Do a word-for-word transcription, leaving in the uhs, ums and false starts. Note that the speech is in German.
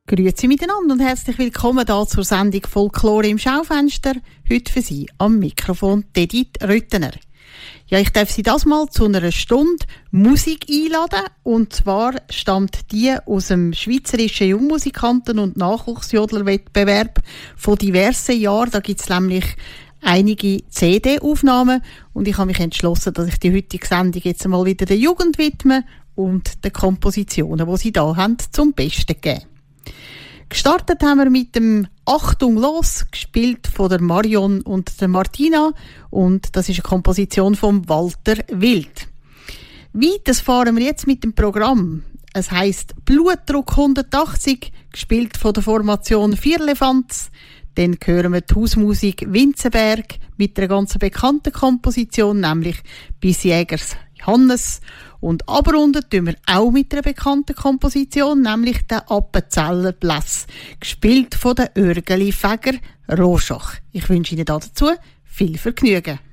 Grüezi miteinander und herzlich willkommen hier zur Sendung Folklore im Schaufenster. Heute für Sie am Mikrofon Edith Röttener. Ja, ich darf Sie das mal zu einer Stunde Musik einladen. Und zwar stammt die aus dem Schweizerischen Jungmusikanten- und Nachwuchsjodlerwettbewerb von diversen Jahren. Da gibt es nämlich einige C D-Aufnahmen und ich habe mich entschlossen, dass ich die heutige Sendung jetzt einmal wieder der Jugend widme und den Kompositionen, die sie da haben, zum Besten geben. Gestartet haben wir mit dem Achtung los, gespielt von der Marion und der Martina, und das ist eine Komposition von Walter Wild. Weiter fahren wir jetzt mit dem Programm. Es heisst Blutdruck hundertachtzig, gespielt von der Formation Vierlefanz. Dann hören wir die Hausmusik Winzenberg mit einer ganz bekannten Komposition, nämlich «Bis Jägers Hannes». Und abrunden tun wir auch mit einer bekannten Komposition, nämlich der Appenzeller Bläss, gespielt von der Örgeli Fäger Roschach. Ich wünsche Ihnen dazu viel Vergnügen.